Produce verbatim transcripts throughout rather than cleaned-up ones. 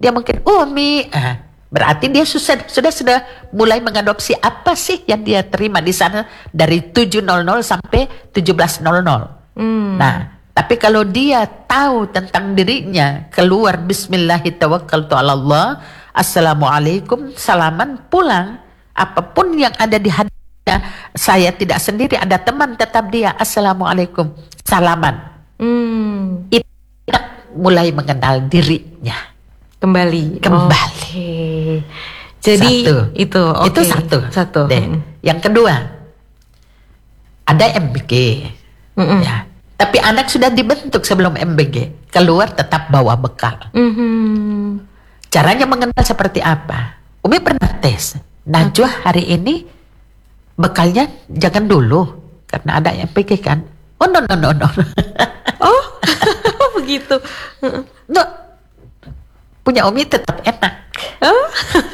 Dia mungkin Umi, ah, berarti dia sudah, sudah sudah mulai mengadopsi apa sih yang dia terima di sana dari tujuh nol nol sampai tujuh belas nol nol. Hmm. Nah, tapi kalau dia tahu tentang dirinya, keluar Bismillahirrahmanirrahim, Assalamualaikum, salaman, pulang. Apapun yang ada di hatinya, saya tidak sendiri, ada teman, tetap dia Assalamualaikum, salaman. Hmm. Itu mulai mengenal dirinya Kembali. kembali. Okay. Jadi Satu. itu okay. Itu satu. Satu. Deh. Hmm. Yang kedua, ada M B G. Mm-mm. Ya. Tapi anak sudah dibentuk sebelum M B G. Keluar tetap bawa bekal. Mhm. Caranya mengenal seperti apa? Umi pernah tes. Najwa hari ini bekalnya jangan dulu. Karena ada M B G kan. Oh no no no no. Oh begitu. No. Punya Umi tetap enak. Oh.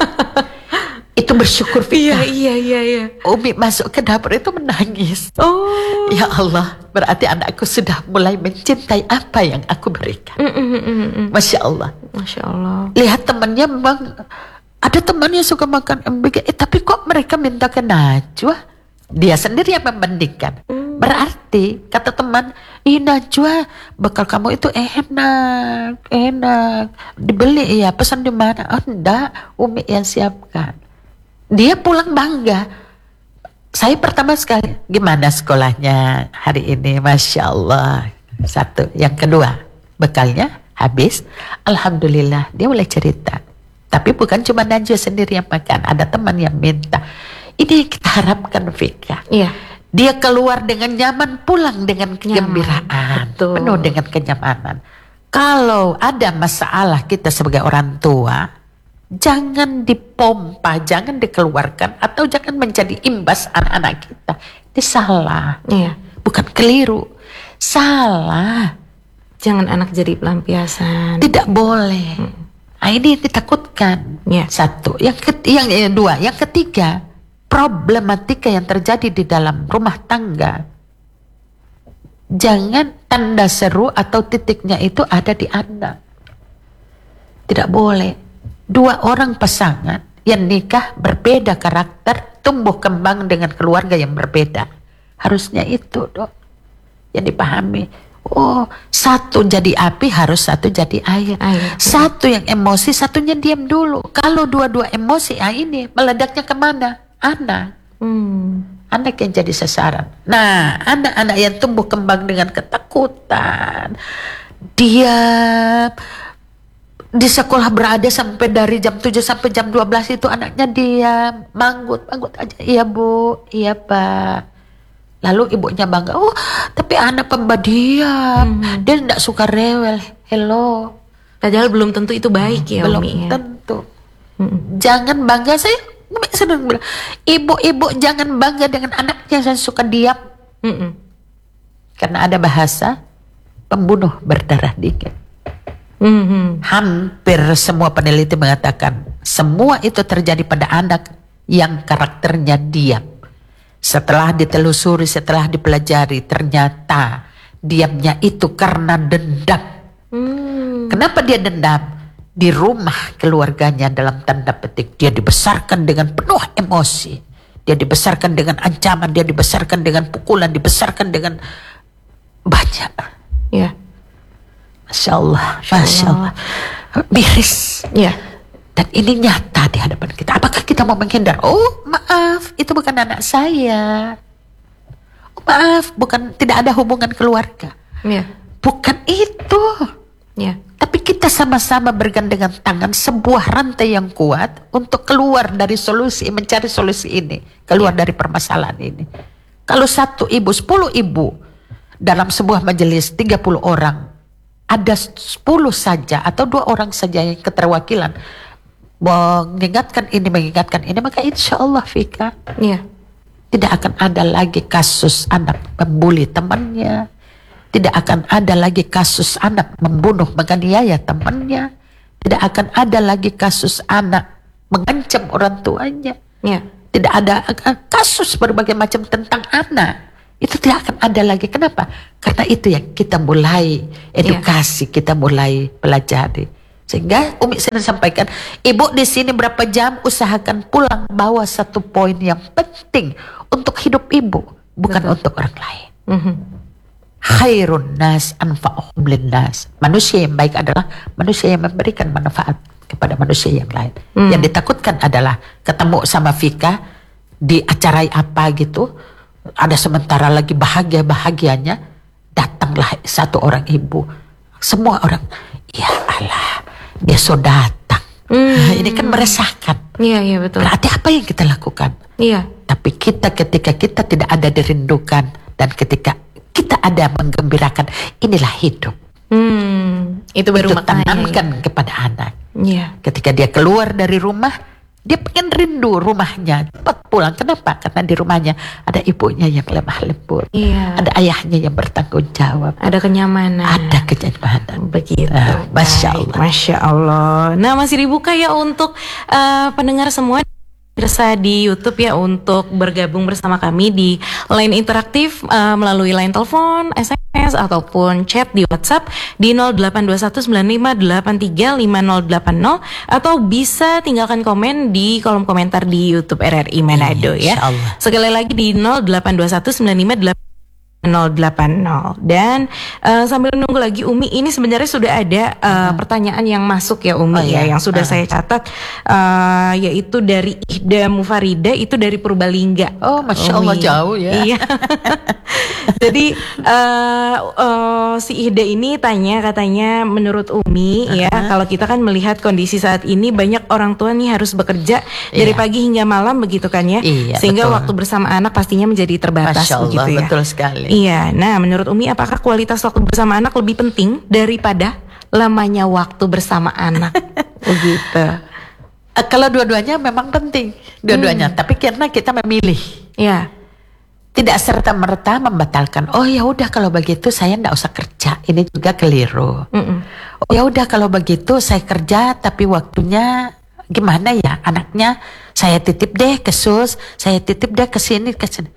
Itu bersyukur Iya Vika. iya iya iya. Umi masuk ke dapur itu menangis. Oh. Ya Allah, berarti anakku sudah mulai mencintai apa yang aku berikan. Mm, mm, mm, mm, mm. Masya Allah. Masya Allah. Lihat temannya memang, ada temannya suka makan M B G, eh, tapi kok mereka minta ke Najwa? Dia sendiri yang membandingkan. Mm. Berarti kata teman, ih Najwa, bekal kamu itu enak, enak. Dibeli ya, pesan di mana? Oh enggak, Umi yang siapkan. Dia pulang bangga. Saya pertama sekali, gimana sekolahnya hari ini? Masya Allah. Satu. Yang kedua, bekalnya habis. Alhamdulillah, dia mulai cerita. Tapi bukan cuma Najwa sendiri yang makan. Ada teman yang minta. Ini yang kita harapkan, Vika. Iya. Dia keluar dengan nyaman, pulang dengan kegembiraan. Betul. Penuh dengan kenyamanan. Kalau ada masalah kita sebagai orang tua, jangan dipompa, jangan dikeluarkan, atau jangan menjadi imbas anak-anak kita. Ini salah. Iya. Bukan keliru. Salah. Jangan anak jadi pelampiasan. Tidak boleh. Nah, ini ditakutkan. Iya. Satu. Yang, ket- yang, yang dua. Yang ketiga, problematika yang terjadi di dalam rumah tangga. Jangan tanda seru atau titiknya itu ada di anak. Tidak boleh. Dua orang pasangan yang nikah berbeda karakter, tumbuh kembang dengan keluarga yang berbeda. Harusnya itu, Dok, yang dipahami. Oh, satu jadi api, harus satu jadi air. Air. Satu yang emosi, satunya diam dulu. Kalau dua-dua emosi, ah ini meledaknya kemana? Anak. Hmm. Anak yang jadi sasaran. Nah, anak-anak yang tumbuh kembang dengan ketakutan, diam. Di sekolah berada sampai dari jam tujuh sampai jam dua belas itu anaknya diam, manggut, manggut aja. Iya Bu, iya Pak. Lalu ibunya bangga, oh tapi anak pembadiam, Hmm. dia tidak suka rewel. Hello, Padahal belum tentu itu baik ya belum Umi ya. tentu. Mm-mm. Jangan bangga, saya sering bilang, ibu-ibu jangan bangga dengan anaknya yang suka diam. Mm-mm. Karena ada bahasa, pembunuh berdarah dingin. Mhm. Hampir semua peneliti mengatakan semua itu terjadi pada anak yang karakternya diam. Setelah ditelusuri, setelah dipelajari, ternyata diamnya itu karena dendam. Hmm. Kenapa dia dendam? Di rumah keluarganya dalam tanda petik dia dibesarkan dengan penuh emosi. Dia dibesarkan dengan ancaman, dia dibesarkan dengan pukulan, dibesarkan dengan banyak. Ya. Masya Allah, Masya Allah. Miris. Ya. Dan ini nyata di hadapan kita. Apakah kita mau menghindar? Oh maaf, itu bukan anak saya. Oh, maaf, bukan, tidak ada hubungan keluarga. Ya. Bukan itu. Ya. Tapi kita sama-sama bergandengan tangan, sebuah rantai yang kuat untuk keluar dari solusi, mencari solusi ini, keluar dari permasalahan ini. Kalau satu ibu, sepuluh ibu dalam sebuah majelis tiga puluh orang, ada sepuluh saja atau dua orang saja yang keterwakilan mengingatkan ini, mengingatkan ini, maka insya Allah Vika, Ya. tidak akan ada lagi kasus anak membuli temannya. Tidak akan ada lagi kasus anak membunuh, menganiaya temannya. Tidak akan ada lagi kasus anak mengancam orang tuanya. Ya. Tidak ada kasus berbagai macam tentang anak. Itu tidak akan ada lagi. Kenapa? Karena itu yang kita mulai edukasi, kita mulai pelajari. Sehingga Umi sering sampaikan, ibu di sini berapa jam, usahakan pulang bawa satu poin yang penting untuk hidup ibu, bukan Betul. untuk orang lain. Mhm. Khairun nas anfa'uhum linnas. Manusia yang baik adalah manusia yang memberikan manfaat kepada manusia yang lain. Hmm. Yang ditakutkan adalah ketemu sama Vika di acara apa gitu, ada sementara lagi bahagia-bahagianya, datanglah satu orang ibu, semua orang, ya Allah, dia sudah datang. Hmm. Ini kan meresahkan. Iya, iya betul. Berarti apa yang kita lakukan? Iya. Tapi kita ketika kita tidak ada dirindukan dan ketika kita ada menggembirakan, inilah hidup. Hmm, itu baru Itu maknanya. tanamkan kepada anak. Iya. Ketika dia keluar dari rumah, dia pengen rindu rumahnya, cepat pulang. Kenapa? Karena di rumahnya ada ibunya yang lemah lembut, Iya. ada ayahnya yang bertanggung jawab, Ada kenyamanan. ada kenyamanan. Begitu. Ah, Masya Baik, Allah. Masya Allah. Nah, masih dibuka ya untuk eh, pendengar semua pemirsa di YouTube ya untuk bergabung bersama kami di line interaktif eh, melalui line telepon, S M S ataupun chat di WhatsApp di nol delapan dua satu sembilan lima delapan tiga lima nol delapan nol atau bisa tinggalkan komen di kolom komentar di YouTube R R I Manado ya. Insya Allah. Sekali lagi di nol delapan dua satu sembilan lima delapan nol delapan nol. Dan uh, sambil menunggu lagi Umi, ini sebenarnya sudah ada uh, pertanyaan yang masuk ya Umi Oh, ya, iya. yang sudah Uh. saya catat, uh, yaitu dari Ihda Mufarida, itu dari Purbalingga. Oh, Masya Allah, Umi. jauh ya. Iya. Jadi uh, uh, si Ihda ini tanya, katanya menurut Umi ya, kalau kita kan melihat kondisi saat ini banyak orang tua nih harus bekerja dari Iya. pagi hingga malam begitu kan ya, Iya, sehingga betul. waktu bersama anak pastinya menjadi terbatas. Masya Allah, begitu ya. betul sekali. Iya, nah menurut Umi apakah kualitas waktu bersama anak lebih penting daripada lamanya waktu bersama anak? Begitu. Eh, kalau dua-duanya memang penting, dua-duanya. Tapi karena kita memilih, Ya, tidak serta merta membatalkan. Oh ya udah kalau begitu saya nggak usah kerja. Ini juga keliru. mm-mm. Oh ya udah kalau begitu saya kerja tapi waktunya gimana ya, anaknya saya titip deh ke sus, saya titip deh ke sini ke sini.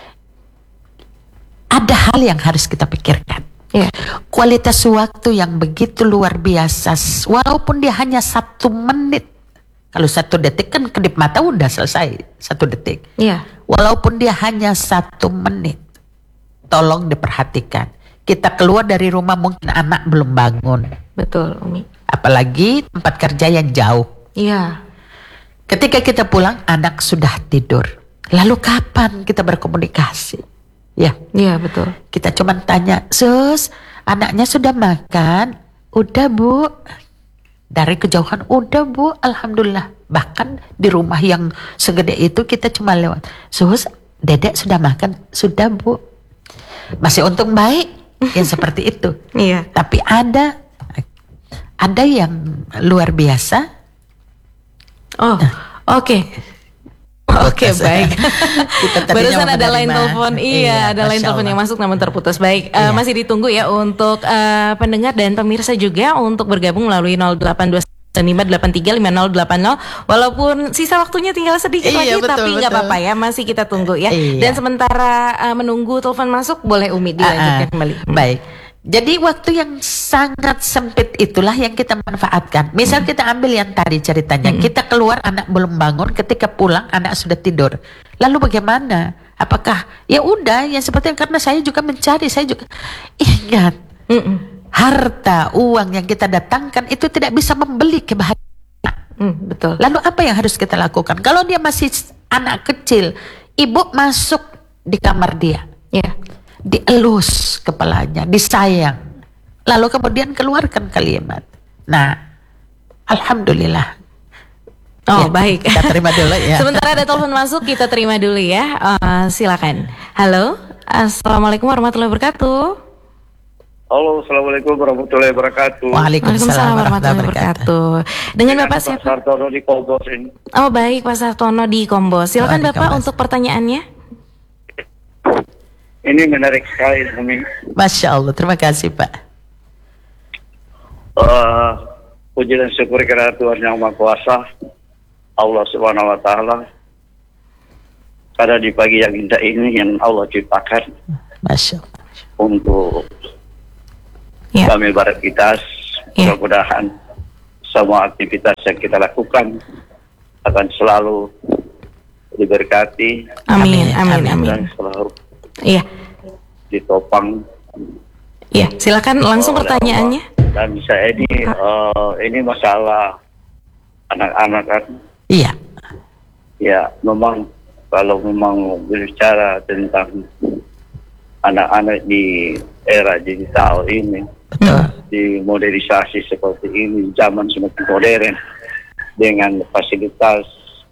Ada hal yang harus kita pikirkan. Ya, Kualitas waktu yang begitu luar biasa, walaupun dia hanya satu menit. Kalau satu detik kan kedip mata udah selesai, satu detik. ya, Walaupun dia hanya satu menit, tolong diperhatikan. Kita keluar dari rumah mungkin anak belum bangun, betul Umi. apalagi tempat kerja yang jauh. Iya, Ketika kita pulang, anak sudah tidur. Lalu kapan kita berkomunikasi? Ya, iya betul. kita cuma tanya, sus, anaknya sudah makan? Udah bu. Dari kejauhan, udah bu, alhamdulillah. Bahkan di rumah yang segede itu kita cuma lewat, sus, dedek sudah makan? Sudah bu. Masih untung baik yang seperti itu. Iya. Tapi ada ada yang luar biasa. Oh, oke. Oke, Putus. baik. Kita tadinya Barusan mau ada line menerima. telepon, iya, Iya, ada line Masya telepon yang Allah. masuk namun terputus. Baik, eh, Iya. masih ditunggu ya untuk eh, pendengar dan pemirsa juga untuk bergabung melalui nol delapan dua lima delapan tiga lima nol delapan nol. Walaupun sisa waktunya tinggal sedikit Iya, lagi, betul, tapi nggak betul. apa-apa ya, masih kita tunggu ya. Iya. Dan sementara eh, menunggu telepon masuk, boleh Umi dilanjutkan Ah, ah. kembali. Baik. Jadi waktu yang sangat sempit itulah yang kita manfaatkan. Misal kita ambil yang tadi ceritanya, kita keluar anak belum bangun, ketika pulang anak sudah tidur. Lalu bagaimana? Apakah ya udah yang seperti karena saya juga mencari, saya juga ingat Mm-mm. harta uang yang kita datangkan itu tidak bisa membeli kebahagiaan. Mm, betul. Lalu apa yang harus kita lakukan? Kalau dia masih anak kecil, ibu masuk di kamar dia, Ya. dielus kepalanya, disayang, lalu kemudian keluarkan kalimat. Nah, alhamdulillah. Oh, Ya, baik. kita terima dulu ya. Sementara ada telepon masuk, kita terima dulu ya. Eh, silakan. Halo, assalamualaikum warahmatullahi wabarakatuh. Halo, assalamualaikum warahmatullahi wabarakatuh. Waalaikumsalam warahmatullahi wabarakatuh. Dengan Bapak siapa? Sartono di Kobos ini. Oh baik, Pak Sartono di Kombos. Silakan Oh, di Bapak Kombos. untuk pertanyaannya. Ini menarik sekali, Umi. Masya Allah, terima kasih Pak. Uh, puji dan syukur kepada Tuhan Yang Maha Kuasa, Allah Subhanahu Wa Taala. Pada di pagi yang indah ini yang Allah ciptakan Masya Allah. untuk Ya. kami beraktivitas, Ya. mudah-mudahan semua aktivitas yang kita lakukan akan selalu diberkati. Amin, amin, amin. Dan selalu Iya, ditopang. iya. Silakan langsung oleh pertanyaannya. Allah. Dan saya ini, uh, ini masalah anak-anak kan. Iya. Ya, memang kalau memang berbicara tentang anak-anak di era digital ini, Betul. di modernisasi seperti ini, zaman semakin modern dengan fasilitas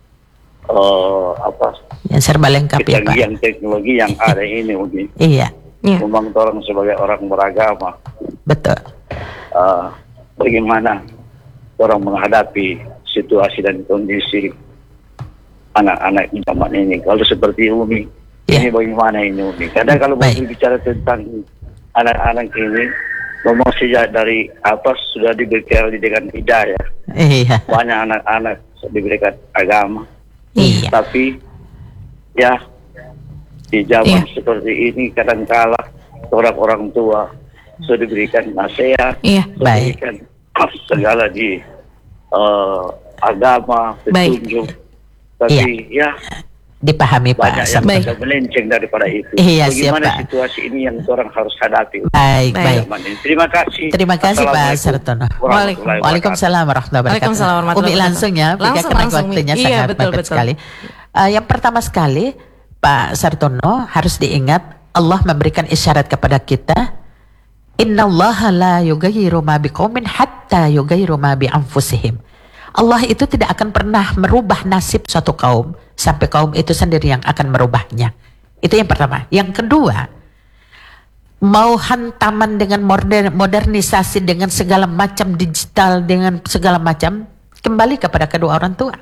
uh, apa Yang serba lengkap ya Pak. kecanggihan teknologi yang ada ini, Umi. Iya. Iya. Memang orang sebagai orang beragama, Betul. uh, bagaimana orang menghadapi situasi dan kondisi anak-anak di zaman ini. Kalau seperti Umi, Ya. ini bagaimana ini Umi? Karena kalau Baik. berbicara tentang anak-anak ini, memang sejak dari apa sudah dibekali dengan hidayah. Iya. Banyak anak-anak diberikan agama, Iya. tapi ya di zaman Iya. seperti ini kadangkala orang-orang tua sudah diberikan nasihat, Iya. sudah Baik. diberikan segala di uh, agama, Baik. petunjuk, tapi ya Dipahami banyak Pak. yang Baik. bisa melenceng daripada itu. Iya, Bagaimana siap, Pak. situasi ini yang orang harus hadapi? Baik, Baik. baik. Zaman ini. Terima kasih. Terima kasih Pak Assalamualaikum Sartono. warahmatullahi wabarakatuh. Waalaikumsalam warahmatullahi wabarakatuh. Waalaikumsalam warahmatullahi Umi wabarakatuh. langsung ya, Langsung, karena langsung, Umi. waktunya Iya, sangat betul, mepet betul. sekali. Uh, yang pertama sekali Pak Sartono harus diingat Allah memberikan isyarat kepada kita, innallaha la yughayyiru ma biqaumin hatta yughayyiru ma bi anfusihim. Allah itu tidak akan pernah merubah nasib suatu kaum sampai kaum itu sendiri yang akan merubahnya. Itu yang pertama. Yang kedua, mau hantaman dengan moder- modernisasi dengan segala macam digital dengan segala macam, kembali kepada kedua orang tua.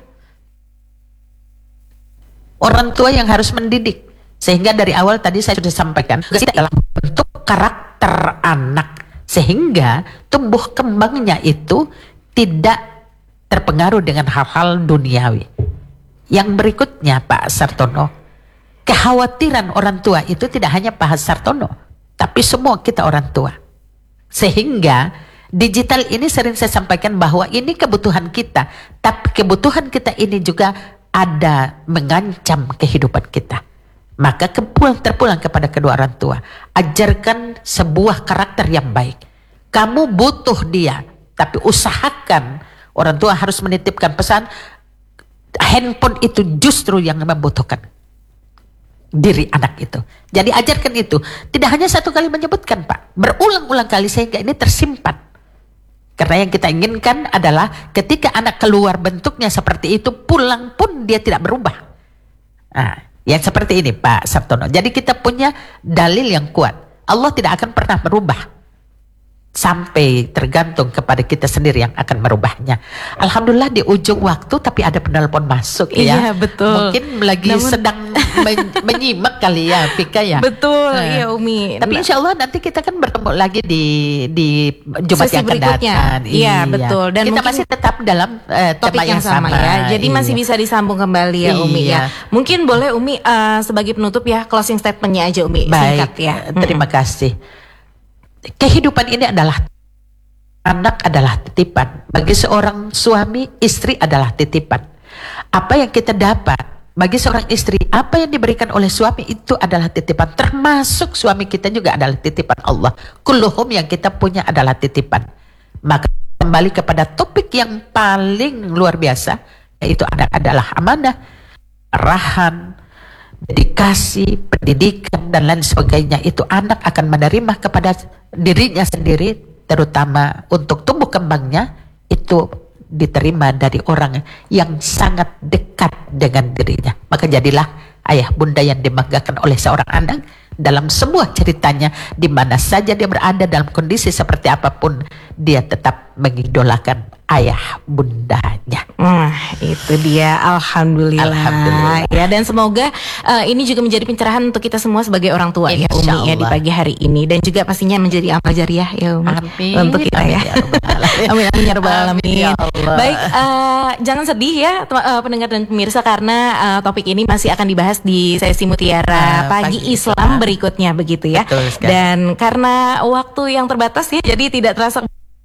Orang tua yang harus mendidik. Sehingga dari awal tadi saya sudah sampaikan, itu adalah bentuk karakter anak. Sehingga tumbuh kembangnya itu tidak terpengaruh dengan hal-hal duniawi. Yang berikutnya Pak Sartono, kekhawatiran orang tua itu tidak hanya Pak Sartono, tapi semua kita orang tua. Sehingga digital ini sering saya sampaikan bahwa ini kebutuhan kita, tapi kebutuhan kita ini juga ada mengancam kehidupan kita. Maka kepulang terpulang kepada kedua orang tua. Ajarkan sebuah karakter yang baik. Kamu butuh dia, tapi usahakan orang tua harus menitipkan pesan, handphone itu justru yang membutuhkan diri anak itu. Jadi ajarkan itu. Tidak hanya satu kali menyebutkan Pak, berulang-ulang kali sehingga ini tersimpan. Karena yang kita inginkan adalah ketika anak keluar bentuknya seperti itu, pulang pun dia tidak berubah. Nah, yang seperti ini Pak Sartono. Jadi kita punya dalil yang kuat. Allah tidak akan pernah berubah. Sampai tergantung kepada kita sendiri yang akan merubahnya. Alhamdulillah di ujung waktu tapi ada penelpon masuk ya. Iya, betul. Mungkin lagi Namun- sedang men- menyimak kali ya Pika ya. Betul, Nah, iya Umi. Tapi insya Allah nanti kita kan bertemu lagi di di Jumat Sesi yang akan berikutnya. datang. Iya, betul. Dan kita mungkin masih tetap dalam eh, topik tema yang sama, ya. Jadi Iya. masih bisa disambung kembali ya Umi ya. Iya. Mungkin boleh Umi eh, sebagai penutup ya closing statementnya aja Umi singkat Baik, ya. eh, terima kasih. Kehidupan ini adalah anak adalah titipan. Bagi seorang suami, istri adalah titipan. Apa yang kita dapat bagi seorang istri, apa yang diberikan oleh suami itu adalah titipan. Termasuk suami kita juga adalah titipan Allah. Kulluhum yang kita punya adalah titipan. Maka kembali kepada topik yang paling luar biasa, yaitu anak adalah amanah, arahan, dedikasi, pendidikan dan lain sebagainya. Itu anak akan menerima kepada dirinya sendiri, terutama untuk tumbuh kembangnya itu diterima dari orang yang sangat dekat dengan dirinya. Maka jadilah ayah bunda yang dibanggakan oleh seorang anak dalam semua ceritanya, di mana saja dia berada dalam kondisi seperti apapun, dia tetap mengidolakan ayah bundanya. Nah, itu dia. Alhamdulillah. Alhamdulillah. Ya, dan semoga uh, ini juga menjadi pencerahan untuk kita semua sebagai orang tua ya Insya Umi ya di Allah. pagi hari ini, dan juga pastinya menjadi amal jariah ya Umi Amin. untuk kita Amin ya. ya Rabbal Alamin. Amin amin ya rabbal alamin. Amin ya Allah. Baik, uh, jangan sedih ya tem- uh, pendengar dan pemirsa, karena uh, topik ini masih akan dibahas di sesi Mutiara Ah, Pagi Pagi Islam Islam. berikutnya begitu ya. Betul sekali. Dan karena waktu yang terbatas ya, jadi tidak terasa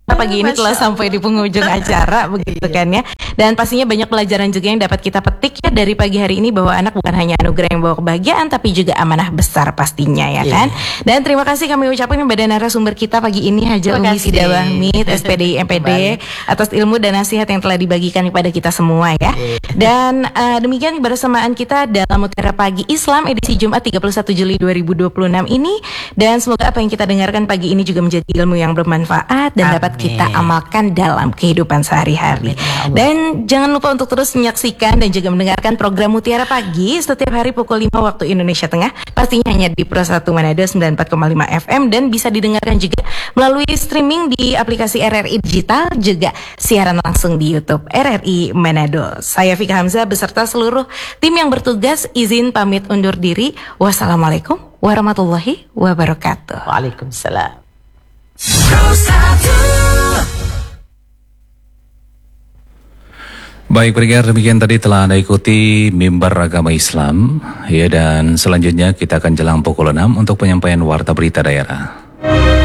pagi ini telah sampai di penghujung acara begitu kan ya. Dan pastinya banyak pelajaran juga yang dapat kita petik ya dari pagi hari ini, bahwa anak bukan hanya anugerah yang bawa kebahagiaan tapi juga amanah besar pastinya ya kan. Dan terima kasih kami ucapkan kepada narasumber kita pagi ini, Haja Umi Sida Wahmid, S P D I M P D, atas ilmu dan nasihat yang telah dibagikan kepada kita semua ya. Dan uh, demikian kebersamaan kita dalam Mutiara Pagi Islam edisi Jumat tiga puluh satu Juli dua ribu dua puluh enam ini, dan semoga apa yang kita dengarkan pagi ini juga menjadi ilmu yang bermanfaat dan Amin. dapat kita amalkan dalam kehidupan sehari-hari. Dan jangan lupa untuk terus menyaksikan dan juga mendengarkan program Mutiara Pagi setiap hari pukul lima waktu Indonesia Tengah, pastinya hanya di Pro satu Manado sembilan puluh empat koma lima F M, dan bisa didengarkan juga melalui streaming di aplikasi R R I Digital, juga siaran langsung di YouTube R R I Manado. Saya Fika Hamzah beserta seluruh tim yang bertugas izin pamit undur diri. Wassalamualaikum warahmatullahi wabarakatuh. Waalaikumsalam. Baik pendengar, demikian tadi telah Anda ikuti Mimbar Agama Islam ya, dan selanjutnya kita akan jelang pukul enam untuk penyampaian warta berita daerah.